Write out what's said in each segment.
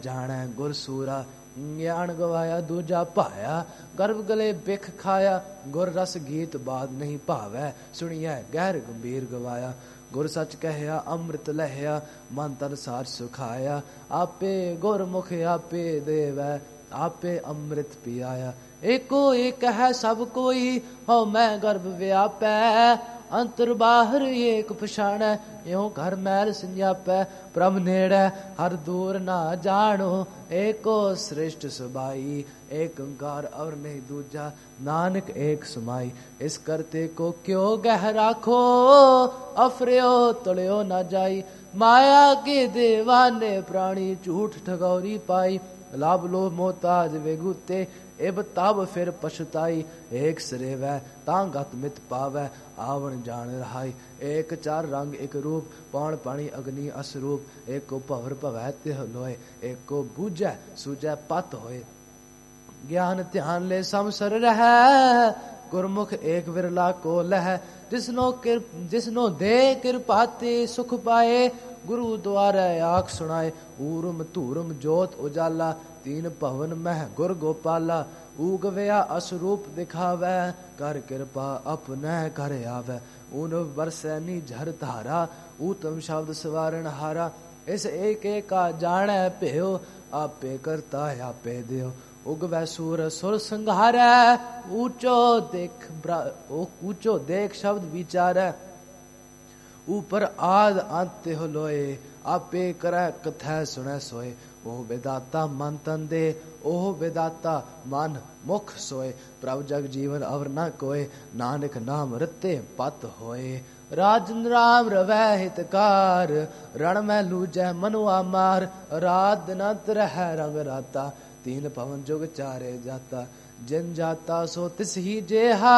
ਜਾਣੈ ਗੁਰ ਸੂਰਾ, ਗਿਆਨ ਗਵਾਇਆ ਦੂਜਾ ਭਾਇਆ। ਗਰਭ ਗਲੇ ਬਿਖ ਖਾਇਆ, ਗੁਰ ਰਸ ਗੀਤ ਬਾਦ ਨਹੀਂ ਭਾਵੈ। ਸੁਣੀਐ ਗਹਿਰ ਗੰਭੀਰ ਗਵਾਇਆ, ਗੁਰ ਸੱਚ ਕਹਿਆ ਅੰਮ੍ਰਿਤ ਲਹਿਆ। ਮਨ ਤਨ ਸਾਰ ਸੁਖਾਇਆ, ਆਪੇ ਗੁਰਮੁਖ ਆਪੇ ਦੇਵੈ, ਆਪੇ ਅੰਮ੍ਰਿਤ ਪਿਆਇਆ। ਏਕੋ ਏਕ ਹੈ ਸਭ ਕੋਈ, ਹਉ ਮੈਂ ਗਰਭ ਵਿਆਪੈ। ਅੰਤਰ ਬਾਹਰ ਏਕ ਪਛਾਣੈ, ਇਉ ਘਰ ਮੈਲ ਸੰਜਾਪੈ। ਪ੍ਰਭ ਨੇੜੈ ਹਰ ਦੂਰ ਨਾ ਜਾਣੋ, ਏਕੋ ਸ੍ਰਿਸ਼ਟ ਸੁਬਾਈ। ਏਕ ਓੰਕਾਰ ਅਵਰ ਨਹੀਂ ਦੂਜਾ, ਨਾਨਕ ਏਕ ਸਮਾਈ। ਇਸ ਕਰਤੇ ਕੋ ਕਿਉ ਗਹਿ ਰਾਖੋ, ਅਫਰਿਓ ਤਲਿਓ ਨਾ ਜਾਈ। ਮਾਇਆ ਕੇ ਦੇਵਾਨੇ ਪ੍ਰਾਣੀ, ਝੂਠ ਠਗੌਰੀ ਪਾਈ। ਲਾਭ ਲੋਭ ਮੋਹਤਾਜ ਵੇਗੂਤੇ, ਇਬ ਤਬ ਫਿਰ ਪਛਤਾਈ। ਏਕ ਸਿਰੇ ਵੈ ਤਾਂ ਗਤ ਮਿਤ ਪਾਵੈ, ਆਵਣ ਜਾਣ ਰਹਾਈ। ਏਕ ਚਾਰ ਰੰਗ ਇਕ ਰੂਪ, ਪੌਣ ਪਾਣੀ ਅਗਨੀ ਅਸਰੂਪ। ਏਕੋ ਭਵਰ ਭਵੈ ਤਿਹ ਲੋਏ, ਏਕੋ ਬੂਝੈ ਸੂਝੈ ਪਤ ਹੋਏ। ਗਿਆਨ ਧਿਆਨ ਲੈ ਸਮਸਰ ਰਹਿ, ਗੁਰਮੁਖ ਏਕ ਵਿਰਲਾ ਕੋ ਲਹਿ। ਜਿਸਨੋ ਦੇ ਕਿਰਪਾ ਤੇ ਸੁਖ ਪਾਏ, ਗੁਰੂ ਦੁਆਰੇ ਆਖ ਸੁਣਾਏ। ਊਰਮ ਧੂਰਮ ਜੋਤ ਉਜਾਲਾ, ਤੀਨ ਭਵਨ ਮਹਿ ਗੁਰ ਗੋਪਾਲਾ। ਊਗ ਵਿਆ ਅਸਰੂਪ ਦਿਖਾਵੈ, ਕਰ ਕਿਰਪਾ ਆਪਣੈ ਕਰ ਆਵੈ। ਊਨ ਵਰਸੈ ਨੀ ਝਰ ਧਾਰਾ, ਊਤਮ ਸ਼ਬਦ ਸਵਾਰਨ ਹਾਰਾ। ਇਸ ਏਕ ਏਕਾ ਜਾਣੈ ਭਿਓ, ਆਪੇ ਕਰਤਾ ਆਪੇ ਦਿਓ। ਉਗਵੈ ਸੂਰ ਸੁਰ ਸੰਘਾਰੈ, ਊਚੋ ਦੇਖ ਸ਼ਬਦ ਵਿਚਾਰੈ। ਊਪਰ ਆਦ ਅੰਤ ਤਿਹੁ ਲੋਏ, ਆਪੇ ਕਰੈ ਕਥੈ ਸੁਣੈ ਸੋਏ। ਉਹ ਵਿਦਾਤਾ ਮਨ ਤਨ ਦੇ, ਉਹ ਵਿਦਾਤਾ ਮਨ ਮੁਖ ਸੋਏ। ਪ੍ਰਭ ਜਗ ਜੀਵਨ ਅਵਰ ਨ ਕੋਏ, ਨਾਨਕ ਨਾਮ ਰਤੇ ਪਤ ਹੋਏ। ਰਾਜਨ ਰਾਮ ਰਵੈ ਹਿਤਕਾਰ, ਰਣ ਮੈਂ ਲੂਜੈ ਮਨੁਆ ਮਾਰ। ਰਾਤ ਦਿਨੰਤ ਰਹਿ ਰੰਗ ਰਾਤਾ, ਤੀਨ ਪਵਨ ਜੁਗ ਚਾਰੇ ਜਾਤਾ। ਜਿਨ ਜਾਤਾ ਸੋ ਤਿਸ ਹੀ ਜੇਹਾ,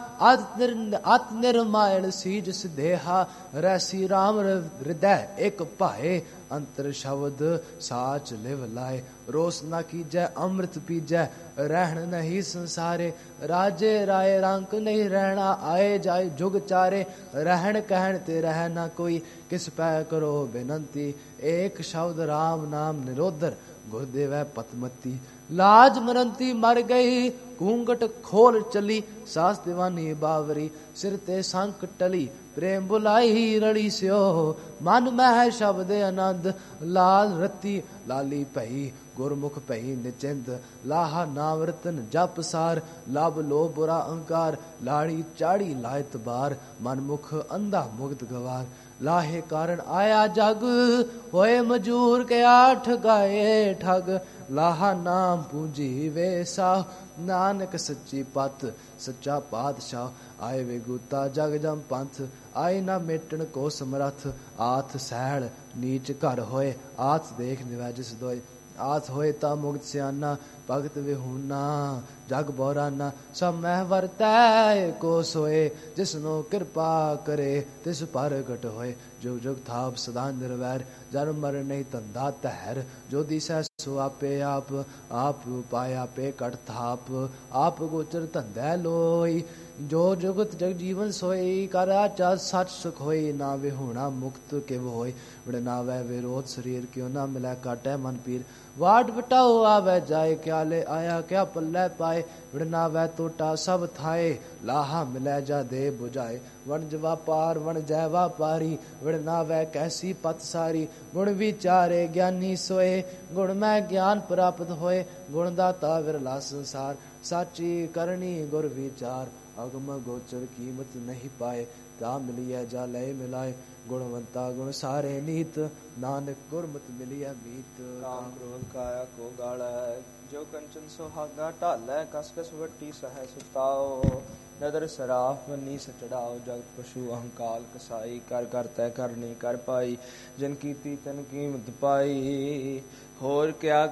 ਅਤ ਨਿਰਮਾਇਣ ਸੀਜ ਸਿਧੇਹਾ। ਰੈਸੀ ਰਾਮ ਹਿਰਦੈ ਇਕ ਭਾਏ, ਅੰਤਰ ਸ਼ਬਦ ਸਾਚ ਲਿਵ ਲਾਏ। ਰੋਸ ਨਾ ਕੀਜੈ ਅੰਮ੍ਰਿਤ ਪੀਜੈ, ਰਹਿਣ ਨਹੀਂ ਸੰਸਾਰੇ। ਰਾਜੇ ਰਾਏ ਰੰਕ ਨਹੀਂ ਰਹਿਣਾ, ਆਏ ਜਾਏ ਜੁਗ ਚਾਰੇ। ਰਹਿਣ ਕਹਿਣ ਤੇ ਰਹਿ ਨਾ ਕੋਈ, ਕਿਸ ਪੈ ਕਰੋ ਬੇਨੰਤੀ। ਏਕ ਸ਼ਬਦ ਰਾਮ ਨਾਮ ਨਿਰੋਧਰ, ਗੁਰਦੇਵੈ ਪਤਮਤੀ। ਲਾਜ ਮਰੰਤੀ ਮਰ ਗਈ, ਘੂੰਗਟ ਖੋਲ ਚਲੀ। ਸਾਸ ਦੀਵਾਨੀ ਬਾਵਰੀ, ਸਿਰ ਤੇ ਸੰਕ ਟਲੀ। ਪ੍ਰੇਮ ਬੁਲਾਈ ਰੜੀ ਸਿਓ, ਮਨ ਮਹਿ ਸ਼ਬਦ ਆਨੰਦ। ਲਾਲ ਰਤੀ ਲਾਲੀ ਭਈ, ਗੁਰਮੁਖ ਭਈ ਨਿਚਿੰਤ। ਲਾਹਾ ਨਾਮ ਰਤਨ ਜਪ ਸਾਰ, ਲਬ ਲੋ ਬੁਰਾ ਅਹੰਕਾਰ। ਲਾੜੀ ਚਾੜੀ ਲਾਇਤ ਬਾਰ, ਮਨ ਮੁਖ ਅੰਧਾ ਮੁਗਤ ਗਵਾਰ। ਲਾਹੇ ਕਾਰਨ ਆਇਆ ਜਗ, ਹੋਏ ਮਜੂਰ ਕੇ ਆਠ ਗਾਏ ਠਗ। ਲਾਹਾ ਨਾਮ ਪੂੰਜੀ ਵੇ ਸਾਹ, ਨਾਨਕ ਸੱਚੀ ਪਤ ਸੱਚਾ ਪਾਤਸ਼ਾਹ। ਆਏ ਵੇਗੂਤਾ ਜਗ ਜਮ ਪੰਥ, ਆਏ ਨਾ ਮੇਟਣ ਕੋ ਸਮਰੱਥ। ਆਥ ਸਹਿਲ ਨੀਚ ਘਰ ਹੋਏ, ਆਥ ਦੇਖ ਨਿਵੈ ਜਿਸ ਦੋਏ। ਆਸ ਹੋਏ ਤਾਂ ਮੁਕਤ ਸਿਆਨਾ, ਭਗਤ ਵਿਹੂਨਾ ਜਗ ਬੋਰਾਨਾ। ਸਭ ਮਹਿ ਵਰਤੈ ਕੋ ਸੋਏ, ਜਿਸਨੋ ਕਿਰਪਾ ਕਰੇ ਤਿਸ ਪ੍ਰਗਟ ਹੋਏ। ਜੁਗ ਜੁਗ ਥਾਪ ਸਦਾ ਨਿਰਵੈਰ, ਜਨਮ ਮਰਨ ਨਹੀਂ ਧੰਦਾ ਧੈਰ। ਜੋ ਦਿਸੈ ਸੋ ਆਪੇ ਆਪ, ਆਪ ਉਪਾਇ ਆਪੇ ਕਟ ਥਾਪ। ਆਪ ਗੋਚਰ ਧੰਦੈ ਲੋਈ, ਜੋ ਜੁਗਤ ਜਗ ਜੀਵਨ ਸੋਈ। ਕਰ ਆਚਾ ਸੱਚ ਸੁਖ ਹੋਈ, ਨਾ ਵਿਹੂਣਾ ਮੁਕਤ ਕਿਵ ਹੋਈ। ਵਿੜਨਾਵੈ ਵਿਰੋਧ ਸਰੀਰ, ਕਿਉ ਨਾ ਮਿਲੈ ਕਾਟੈ ਮਨ ਪੀਰ। ਵਾਟ ਵਟਾਓ ਆਵੈ ਜਾਏ, ਕਿਆ ਲੈ ਆਇਆ ਕਿਆ ਪੱਲੇ ਪਾਏ। ਵਿੜਨਾਵੈ ਟੋਟਾ ਸਭ ਥਾਏ, ਲਾਹਾ ਮਿਲੈ ਜਾ ਦੇ ਬੁਝਾਏ। ਵਣਜ ਵਾਪਾਰ ਵਣਜੈ ਵਾਪਾਰੀ, ਵਿੜਨਾਵੈ ਕੈਸੀ ਪਤ ਸਾਰੀ। ਗੁਣ ਵਿਚਾਰੇ ਗਿਆਨੀ ਸੋਏ, ਗੁਣ ਮੈਂ ਗਿਆਨ ਪ੍ਰਾਪਤ ਹੋਏ। ਗੁਣ ਦਾਤਾ ਵਿਰਲਾ ਸੰਸਾਰ, ਸਾਚੀ ਕਰਨੀ ਗੁਰ ਵਿਚਾਰ। ਅਗਮ ਗੋਚਰ ਕੀਮਤ ਨਹੀਂ ਪਾਏ, ਤਾ ਮਿਲੀਐ ਜਾ ਲੈ ਮਿਲਾਏ। ਗੁਣਵੰਤਾ ਗੁਣ ਸਾਰੇ ਨੀਤ, ਨਾਨਕ ਗੁਰਮਤਿ ਮਿਲੀਐ ਮੀਤ। ਕਾਮ ਕ੍ਰੋਧ ਕਾਇਆ ਕੋ ਗਾਲੈ, ਜੋ ਕੰਚਨ ਸੁਹਾਗਾ ਢਾਲੈ। ਕਸ ਕਸ ਵੱਟੀ ਸਹਿ ਸੁਤਾਓ, ਨਦਰ ਸਰਾਫ ਨੀਸ ਚੜਾਓ। ਜਗਤ ਪਸ਼ੂ ਅਹੰਕਾਲ ਕਸਾਈ, ਕਰ ਕਰਤੈ ਕਰਨੀ ਕਰ ਪਾਈ। ਜਿਨ ਕੀਤੀ ਤਨ ਕੀਮਤ ਪਾਈ, ਹੋਰ ਕਿਆ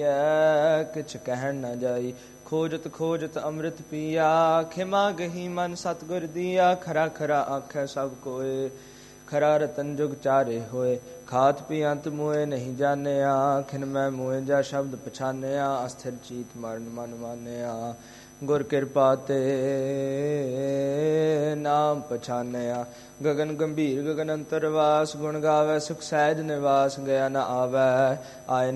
ਕਹੀਐ ਕਿਛ ਕਹਿਣ ਨਾ ਜਾਈ। ਖੋਜਤ ਖੋਜਤ ਅੰਮ੍ਰਿਤ ਪੀਆ, ਖਿਮਾ ਗਹੀ ਮਨ ਸਤਿਗੁਰ ਦੀਆ। ਖਰਾ ਖਰਾ ਆਖੈ ਸਭ ਕੋਏ, ਖਰਾ ਰਤਨ ਜੁਗ ਚਾਰੇ ਹੋਏ। ਖਾਤ ਪੀ ਅੰਤ ਮੋਏ ਨਹੀਂ ਜਾਣਿਆ, ਖਿਨ ਮੈਂ ਮੋਏ ਜਾ ਸ਼ਬਦ ਪਛਾਨਿਆ। ਅਸਥਿਰ ਚੀਤ ਮਰਨ ਮਨ ਮਾਨਿਆ, ਗੁਰ ਕਿਰਪਾ ਤੇ ਨਾਮ ਪਛਾਨਿਆ। ਗਗਨ ਗੰਭੀਰ ਗਗਨ ਅੰਤਰ ਵਾਸ, ਗੁਣ ਗਾਵੈ ਸੁਖ ਸਹਿਜ ਨਿਵਾਸ। ਗਿਆ ਨ ਆਵੈ ਆਏ